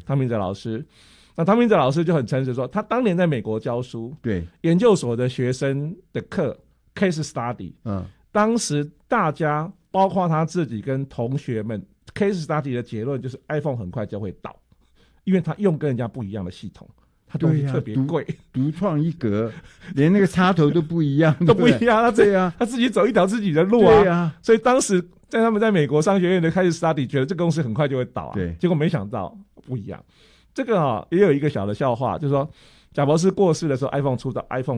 汤明哲老师。那汤明哲老师就很诚实说，他当年在美国教书， 对研究所的学生的课 case study，当时大家包括他自己跟同学们 case study 的结论就是 iPhone 很快就会倒，因为他用跟人家不一样的系统，它东西特别贵， 独创一格，连那个插头都不一样， 都不一样。他自己走一条自己的路啊。 对啊， 所以当时在他们在美国商学院的开始 study， 觉得这个公司很快就会倒啊。 对， 结果没想到不一样。这个也有一个小的笑话，就是说贾博士过世的时候 ，iPhone 出到 iPhone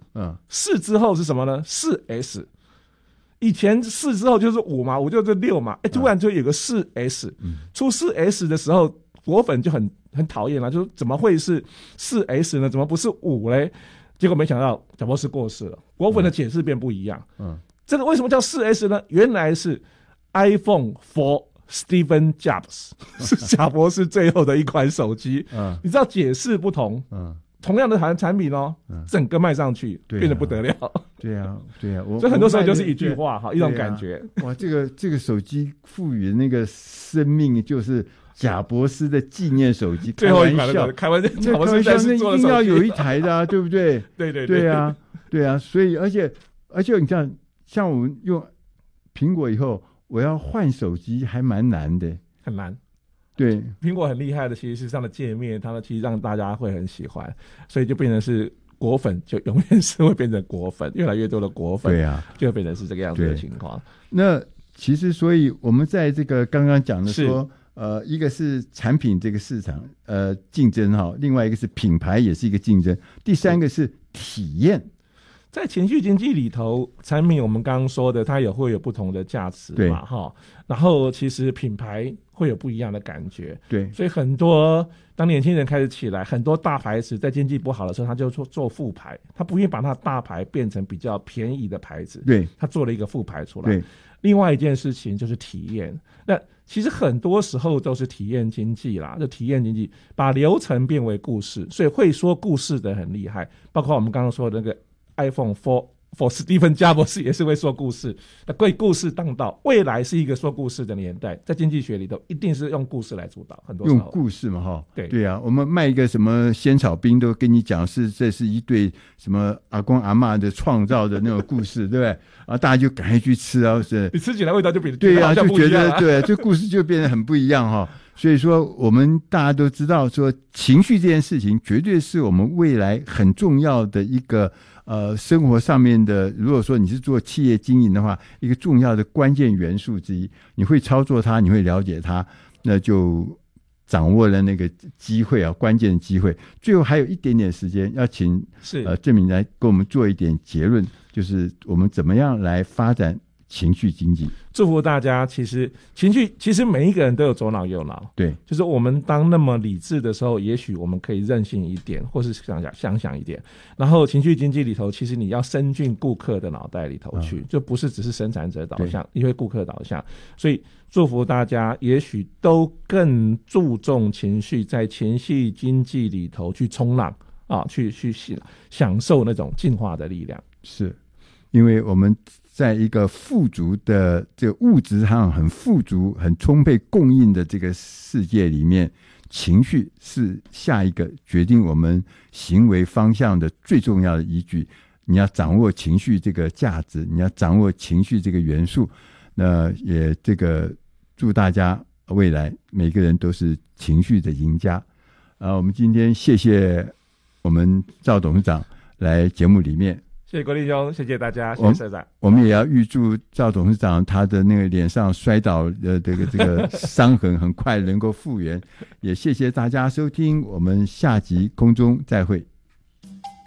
4，4之后是什么呢？4S。以前4之后就是5嘛，5就是6嘛，突然就有个4S，出4S 的时候，果粉就很讨厌了，就是怎么会是4S 呢？怎么不是5嘞？结果没想到贾博士过世了，果粉的解释变不一样。这个为什么叫4S 呢？原来是 iPhone for Stephen Jobs， 是贾博士最后的一款手机。你知道解释不同，同样的产品整个卖上去，变得不得了。 对啊， 所以很多时候就是一句话，一种感觉。 哇，这个手机赋予的那个生命就是贾博士的纪念手机。 最后一款的开玩笑，贾博士在是做的手机， 一定要有一台的啊，对不对？ 对啊，所以而且你像我们用苹果以后，我要换手机还蛮难的， 很难。 对， 苹果很厉害的，其实是上的界面，它其实让大家会很喜欢，所以就变成是果粉，就永远是会变成果粉，越来越多的果粉，对啊，就会变成是这个样子的情况。 那其实，所以我们在这个刚刚讲的说，一个是产品这个市场竞争哈，另外一个是品牌也是一个竞争，第三个是体验。 在情绪经济里头，产品我们刚刚说的，它也会有不同的价值嘛，哈。然后其实品牌会有不一样的感觉， 对。 所以很多当年轻人开始起来，很多大牌子在经济不好的时候，他就做副牌，他不愿意把他的大牌变成比较便宜的牌子， 对， 他做了一个副牌出来。 对。 另外一件事情就是体验，那其实很多时候都是体验经济啦，就体验经济把流程变为故事，所以会说故事的很厉害，包括我们刚刚说的那个iPhone for Stephen Jobs 也是会说故事，那贵故事当道，未来是一个说故事的年代，在经济学里头一定是用故事来主导，很多时候用故事嘛，哈， 对啊，我们卖一个什么仙草冰都跟你讲这是一对什么阿公阿嬷的创造的那种故事，对不对？然后大家就赶快去吃啊，是你吃起来味道就比对啊，就觉得对， 这故事就变得很不一样哈。所以说，我们大家都知道说，情绪这件事情绝对是我们未来很重要的一个生活上面的。如果说你是做企业经营的话，一个重要的关键元素之一，你会操作它，你会了解它，那就掌握了那个机会啊，关键的机会。最后还有一点点时间，要请郑明来给我们做一点结论，就是我们怎么样来发展情绪经济。 祝福大家。其实情绪，其实每一个人都有左脑右脑， 对， 就是我们当那么理智的时候，也许我们可以任性一点，或是想一点。然后情绪经济里头，其实你要伸进顾客的脑袋里头去，就不是只是生产者导向，因为顾客导向。所以祝福大家，也许都更注重情绪，在情绪经济里头去冲浪啊，去享受那种进化的力量。 是因为我们在一个富足的这个物质上很富足、很充沛供应的这个世界里面，情绪是下一个决定我们行为方向的最重要的依据。你要掌握情绪这个价值，你要掌握情绪这个元素，那也这个祝大家未来每个人都是情绪的赢家。我们今天谢谢我们赵董事长来节目里面。 谢谢国立兄，谢谢大家，谢谢社长。 我们也要预祝赵董事长他的那个脸上摔倒的这个伤痕很快能够复原。也谢谢大家收听，我们下集空中再会。